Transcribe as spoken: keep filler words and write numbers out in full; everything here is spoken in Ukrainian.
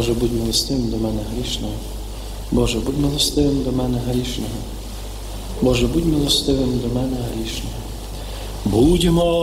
Боже, будь милостивим до мене грішного. Боже, будь милостивим до мене грішного. Боже, будь милостивим до мене грішного. Будьмо